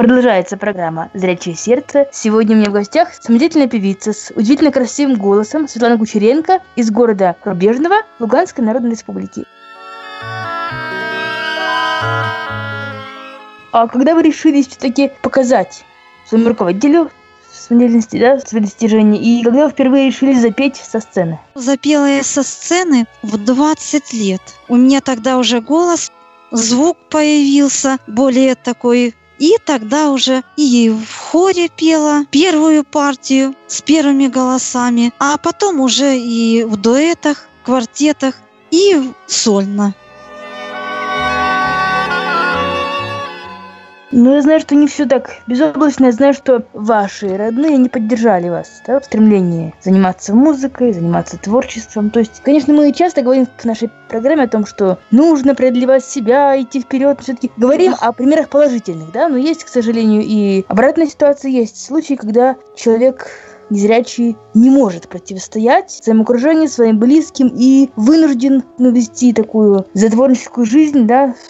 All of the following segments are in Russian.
Продолжается программа «Зрячее сердце». Сегодня у меня в гостях самодеятельная певица с удивительно красивым голосом Светлана Кучеренко из города Рубежного Луганской Народной Республики. А когда вы решили все-таки показать своему руководителю самодеятельности, свои достижения, и когда вы впервые решили запеть со сцены? Запела я со сцены в 20 лет. У меня тогда уже голос, звук появился, более такой. И тогда уже и в хоре пела первую партию с первыми голосами, а потом уже и в дуэтах, квартетах и сольно. Ну, я знаю, что не все так безоблачно. Я знаю, что ваши родные не поддержали вас в стремлении заниматься музыкой, заниматься творчеством. То есть, конечно, мы часто говорим в нашей программе о том, что нужно преодолевать себя, идти вперед. Все-таки говорим о примерах положительных, но есть, к сожалению, и обратная ситуация. Есть случаи, когда человек незрячий не может противостоять своему окружению, своим близким и вынужден вести такую затворническую жизнь,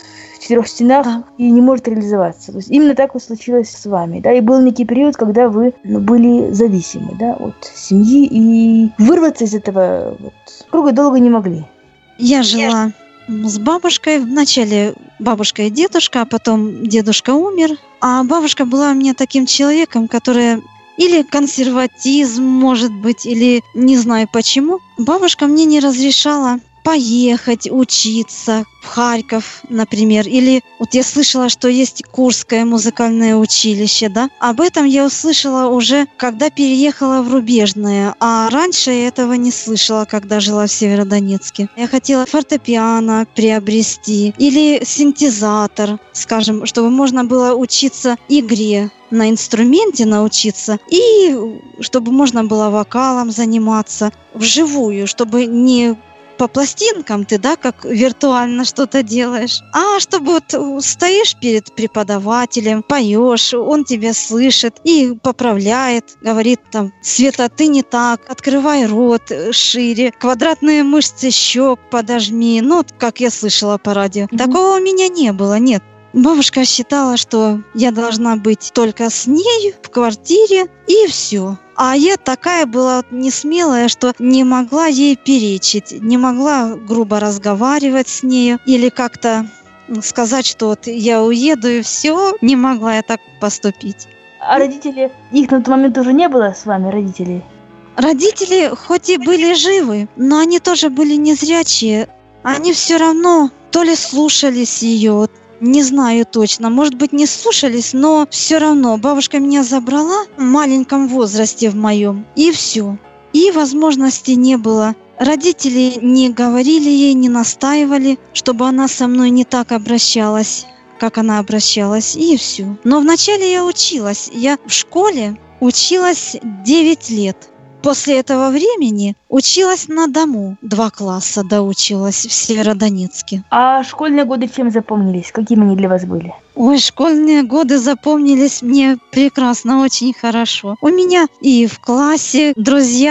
в 4 стенах, и не может реализоваться. То есть именно так вот случилось с вами, и был некий период, когда вы были зависимы, от семьи, и вырваться из этого круга долго не могли. Я жила с бабушкой, вначале бабушка и дедушка, а потом дедушка умер, а бабушка была у меня таким человеком, который или консерватизм, может быть, или не знаю почему. Бабушка мне не разрешала поехать учиться в Харьков, например. Или вот я слышала, что есть Курское музыкальное училище, Об этом я услышала уже, когда переехала в Рубежное, а раньше я этого не слышала, когда жила в Северодонецке. Я хотела фортепиано приобрести или синтезатор, скажем, чтобы можно было учиться игре, на инструменте научиться, и чтобы можно было вокалом заниматься вживую, чтобы не по пластинкам ты, как виртуально что-то делаешь, а чтобы стоишь перед преподавателем, поешь, он тебя слышит и поправляет, говорит Света, ты не так, открывай рот шире, квадратные мышцы щек подожми, как я слышала по радио. Такого у меня не было, нет. Бабушка считала, что я должна быть только с ней в квартире, и все. А я такая была несмелая, что не могла ей перечить, не могла грубо разговаривать с нею или как-то сказать, что я уеду, и все. Не могла я так поступить. А родители, их на тот момент уже не было с вами, родителей? Родители хоть и были живы, но они тоже были незрячие. Они все равно то ли слушались ее, не знаю точно, может быть, не слушались, но все равно бабушка меня забрала в маленьком возрасте в моем, и все. И возможности не было. Родители не говорили ей, не настаивали, чтобы она со мной не так обращалась, как она обращалась, и все. Но вначале я училась. Я в школе училась 9 лет. После этого времени училась на дому. 2 класса доучилась в Северодонецке. А школьные годы чем запомнились? Какими они для вас были? Ой, школьные годы запомнились мне прекрасно, очень хорошо. У меня и в классе друзья